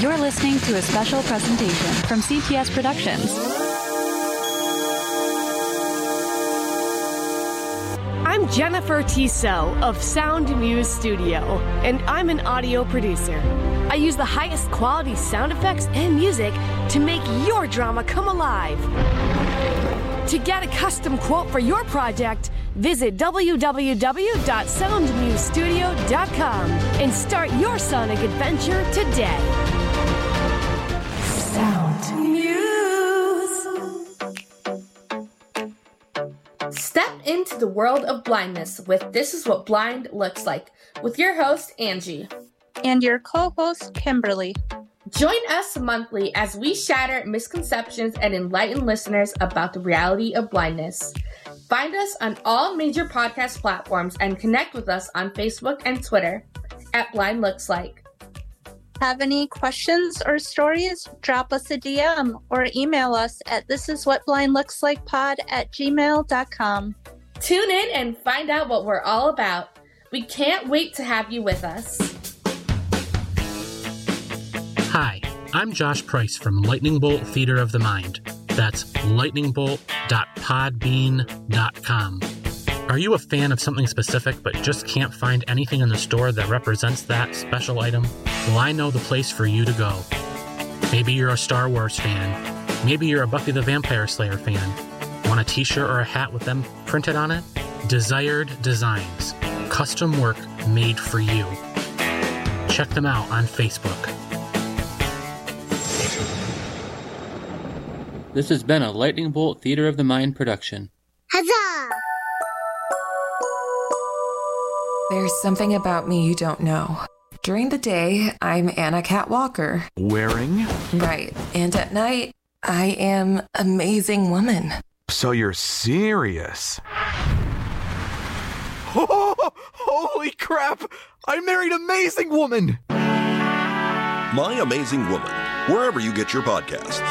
You're listening to a special presentation from CTS Productions. I'm Jennifer Tissot of Sound Muse Studio, and I'm an audio producer. I use the highest quality sound effects and music to make your drama come alive. To get a custom quote for your project, visit www.soundmusestudio.com and start your sonic adventure today. Sound Muse. Step into the world of blindness with This Is What Blind Looks Like with your host, Angie. And your co-host, Kimberly. Join us monthly as we shatter misconceptions and enlighten listeners about the reality of blindness. Find us on all major podcast platforms and connect with us on Facebook and Twitter at Blind Looks Like. Have any questions or stories? Drop us a DM or email us at thisiswhatblindlookslikepod@gmail.com. Tune in and find out what we're all about. We can't wait to have you with us. Hi, I'm Josh Price from Lightning Bolt Theater of the Mind. That's lightningbolt.podbean.com. Are you a fan of something specific but just can't find anything in the store that represents that special item? Well, I know the place for you to go. Maybe you're a Star Wars fan. Maybe you're a Buffy the Vampire Slayer fan. Want a t-shirt or a hat with them printed on it? Desired Designs. Custom work made for you. Check them out on Facebook. This has been a Lightning Bolt Theater of the Mind production. Huzzah! There's something about me you don't know. During the day, I'm Anna Cat Walker. Wearing? Right. And at night, I am Amazing Woman. So you're serious? Oh, holy crap! I married Amazing Woman! My Amazing Woman, wherever you get your podcasts.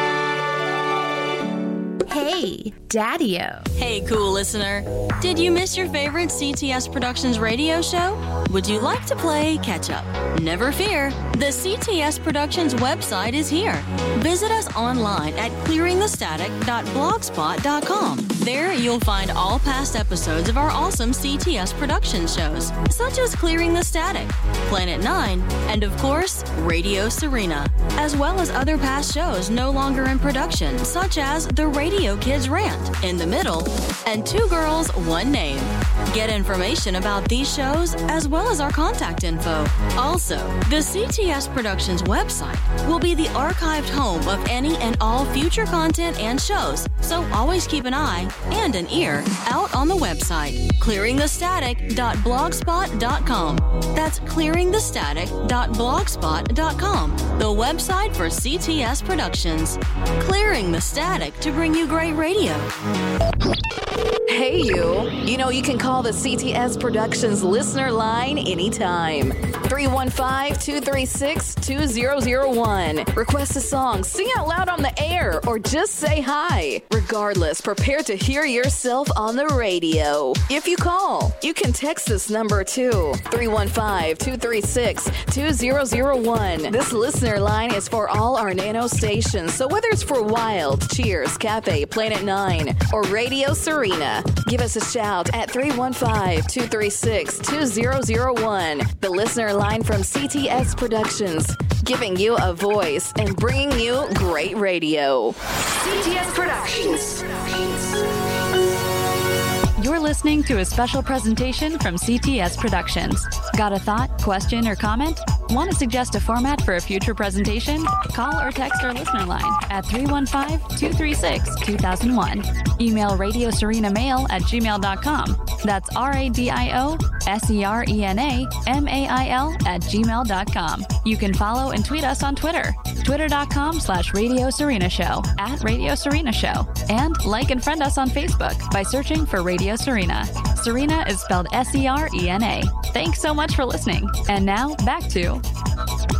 Hey, Daddy-O. Hey, cool listener. Did you miss your favorite CTS Productions radio show? Would you like to play catch-up? Never fear. The CTS Productions website is here. Visit us online at clearingthestatic.blogspot.com. There, you'll find all past episodes of our awesome CTS Productions shows, such as Clearing the Static, Planet 9, and of course, Radio Serena, as well as other past shows no longer in production, such as the Radio Kids Rant, In the Middle, and Two Girls, One Name. Get information about these shows as well as our contact info. Also, the CTS Productions website will be the archived home of any and all future content and shows, so always keep an eye and an ear out on the website, clearingthestatic.blogspot.com. That's clearingthestatic.blogspot.com, the website for CTS Productions. Clearing the Static to bring you great radio. Hey, you. You know you can call the CTS Productions listener line anytime. 315-236-2001. Request a song, sing out loud on the air, or just say hi. Regardless, prepare to hear yourself on the radio. If you call, you can text this number too. 315-236-2001. This listener line is for all our nano stations, so whether it's for Wild, Cheers, Cafe, Planet 9, or Radio Serena, give us a shout at 315-236-2001. The listener line from CTS Productions, giving you a voice and bringing you great radio. CTS Productions. You're listening to a special presentation from CTS Productions. Got a thought, question, or comment? Want to suggest a format for a future presentation? Call or text our listener line at 315-236-2001. Email radioserenamail@gmail.com. That's radioserenamail@gmail.com. You can follow and tweet us on Twitter. Twitter.com/Radio Serena Show, @Radio Serena Show. And like and friend us on Facebook by searching for Radio Serena. Serena is spelled Serena. Thanks so much for listening. And now, back to